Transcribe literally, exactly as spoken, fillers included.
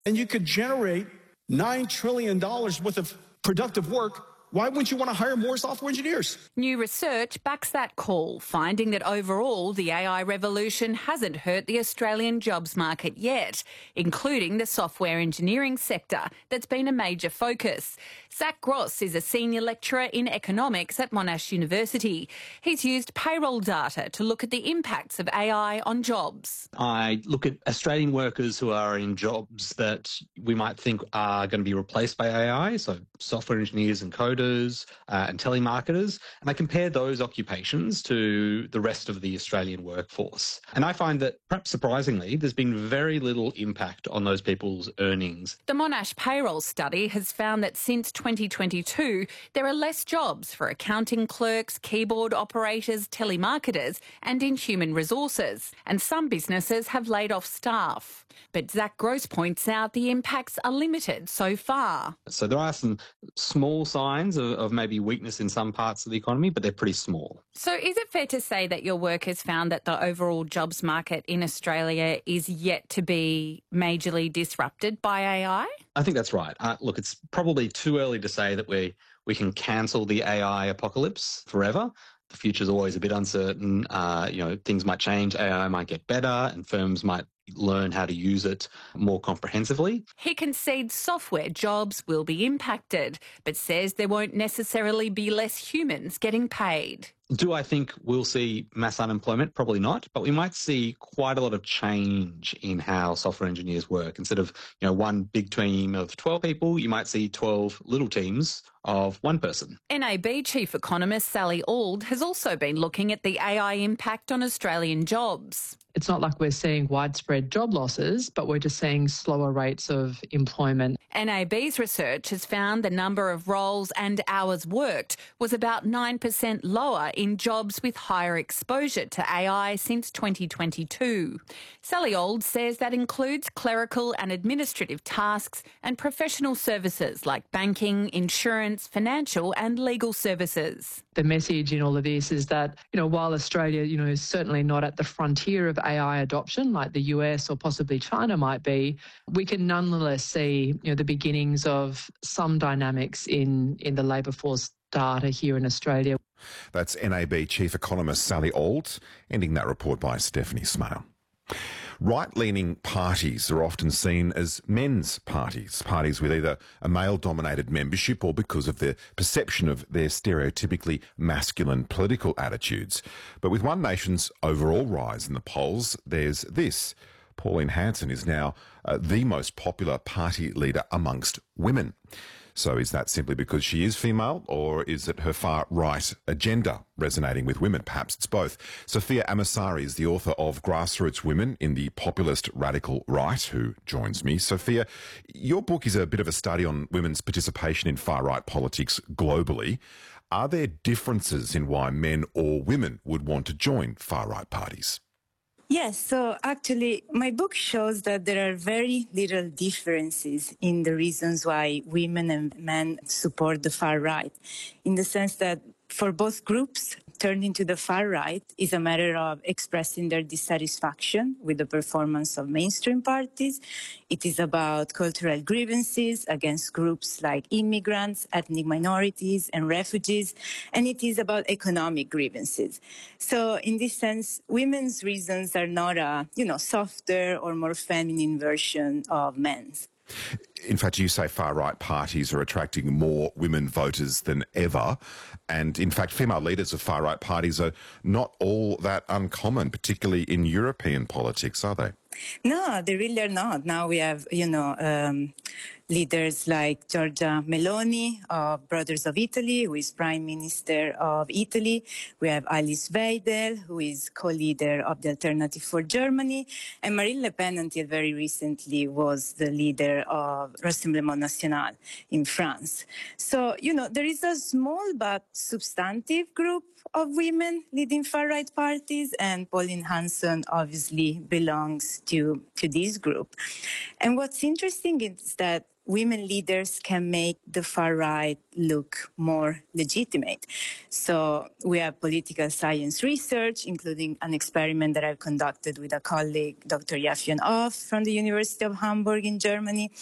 and you could generate nine trillion dollars worth of productive work, why wouldn't you want to hire more software engineers? New research backs that call, finding that overall the A I revolution hasn't hurt the Australian jobs market yet, including the software engineering sector that's been a major focus. Zach Gross is a senior lecturer in economics at Monash University. He's used payroll data to look at the impacts of A I on jobs. I look at Australian workers who are in jobs that we might think are going to be replaced by A I, so software engineers and coders, Uh, and telemarketers, and I compare those occupations to the rest of the Australian workforce. And I find that, perhaps surprisingly, there's been very little impact on those people's earnings. The Monash payroll study has found that since twenty twenty-two, there are less jobs for accounting clerks, keyboard operators, telemarketers, and in human resources, and some businesses have laid off staff. But Zach Gross points out the impacts are limited so far. So there are some small signs of, of maybe weakness in some parts of the economy, but they're pretty small. So is it fair to say that your work has found that the overall jobs market in Australia is yet to be majorly disrupted by A I? I think that's right. Uh, look, it's probably too early to say that we, we can cancel the A I apocalypse forever. The future's always a bit uncertain. Uh, you know, things might change, A I might get better, and firms might learn how to use it more comprehensively. He concedes software jobs will be impacted, but says there won't necessarily be less humans getting paid. Do I think we'll see mass unemployment? Probably not, but we might see quite a lot of change in how software engineers work. Instead of, you know, one big team of twelve people, you might see twelve little teams of one person. N A B Chief Economist Sally Auld has also been looking at the A I impact on Australian jobs. It's not like we're seeing widespread job losses, but we're just seeing slower rates of employment. N A B's research has found the number of roles and hours worked was about nine percent lower in jobs with higher exposure to A I since twenty twenty-two. Sally Auld says that includes clerical and administrative tasks and professional services like banking, insurance, financial and legal services. The message in all of this is that, you know, while Australia, you know, is certainly not at the frontier of A I adoption like the U S or possibly China might be, we can nonetheless see, you know, the beginnings of some dynamics in, in the labour force data here in Australia. That's N A B Chief Economist Sally Auld, ending that report by Stephanie Smale. Right-leaning parties are often seen as men's parties, parties with either a male-dominated membership or because of the perception of their stereotypically masculine political attitudes. But with One Nation's overall rise in the polls, there's this. Pauline Hanson is now uh, the most popular party leader amongst women. So is that simply because she is female, or is it her far-right agenda resonating with women? Perhaps it's both. Sophia Amasari is the author of Grassroots Women in the Populist Radical Right, who joins me. Sophia, your book is a bit of a study on women's participation in far-right politics globally. Are there differences in why men or women would want to join far-right parties? Yes, so actually my book shows that there are very little differences in the reasons why women and men support the far right, in the sense that for both groups, turning to the far right is a matter of expressing their dissatisfaction with the performance of mainstream parties. It is about cultural grievances against groups like immigrants, ethnic minorities, and refugees, and it is about economic grievances. So in this sense, women's reasons are not a, you know, softer or more feminine version of men's. In fact, you say far-right parties are attracting more women voters than ever. And in fact, female leaders of far-right parties are not all that uncommon, particularly in European politics, are they? No, they really are not. Now we have, you know, um, leaders like Giorgia Meloni of Brothers of Italy, who is Prime Minister of Italy. We have Alice Weidel, who is co-leader of the Alternative for Germany. And Marine Le Pen, until very recently, was the leader of Rassemblement National in France. So, you know, there is a small but substantive group of women leading far-right parties, and Pauline Hanson obviously belongs to, to this group. And what's interesting is that women leaders can make the far right look more legitimate. So we have political science research, including an experiment that I've conducted with a colleague, Doctor Yafyun Off from the University of Hamburg in Germany,